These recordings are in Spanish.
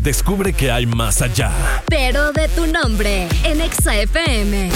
Descubre que hay más allá. Pero de tu nombre, en Exa FM.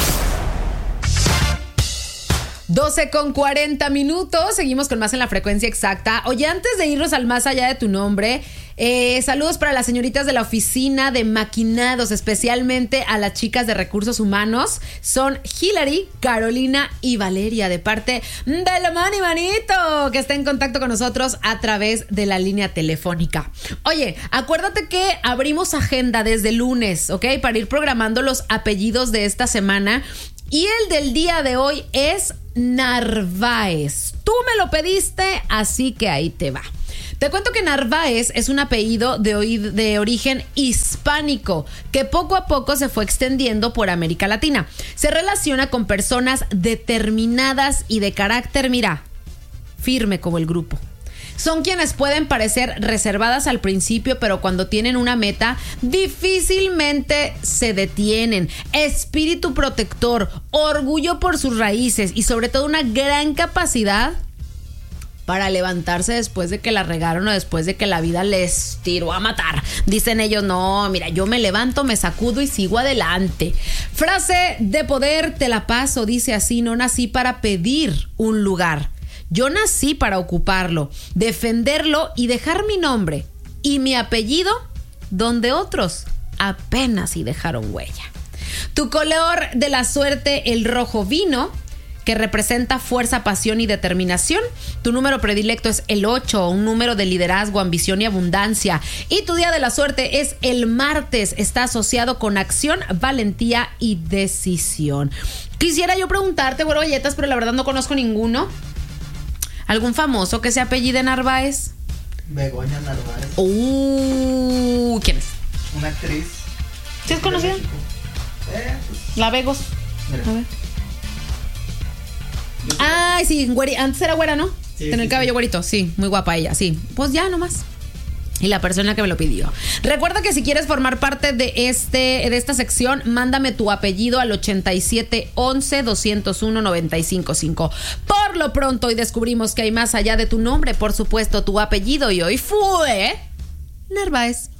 12:40. Seguimos con más en la frecuencia exacta. Oye, antes de irnos al más allá de tu nombre, saludos para las señoritas de la oficina de maquinados, especialmente a las chicas de recursos humanos. Son Hilary, Carolina y Valeria, de parte de la Manito, que está en contacto con nosotros a través de la línea telefónica. Oye, acuérdate que abrimos agenda desde lunes, ¿ok? Para ir programando los apellidos de esta semana. Y el del día de hoy es Narváez. Tú me lo pediste, así que ahí te va. Te cuento que Narváez es un apellido de origen hispánico que poco a poco se fue extendiendo por América Latina. Se relaciona con personas determinadas y de carácter, mira, firme como el grupo. Son quienes pueden parecer reservadas al principio, pero cuando tienen una meta, difícilmente se detienen. Espíritu protector, orgullo por sus raíces y sobre todo una gran capacidad para levantarse después de que la regaron o después de que la vida les tiró a matar. Dicen ellos, no, mira, yo me levanto, me sacudo y sigo adelante. Frase de poder, te la paso, dice así: no nací para pedir un lugar. Yo nací para ocuparlo, defenderlo y dejar mi nombre y mi apellido donde otros apenas si dejaron huella. Tu color de la suerte, el rojo vino, que representa fuerza, pasión y determinación. Tu número predilecto es el 8, un número de liderazgo, ambición y abundancia. Y tu día de la suerte es el martes. Está asociado con acción, valentía y decisión. Quisiera yo preguntarte, bueno, galletas, pero la verdad no conozco ninguno. ¿Algún famoso que se apellide Narváez? Begoña Narváez. ¿Quién es? Una actriz. ¿Sí es conocida? Pues, La Vegos. mira. A ver. Ay, sí, antes era güera, ¿no? Sí, Tenía el cabello güerito, sí, muy guapa ella, sí. Pues ya nomás. Y la persona que me lo pidió. Recuerda que si quieres formar parte de esta sección, mándame tu apellido al 8711-201-955. Por lo pronto, hoy descubrimos que hay más allá de tu nombre, por supuesto, tu apellido, y hoy fue Narváez.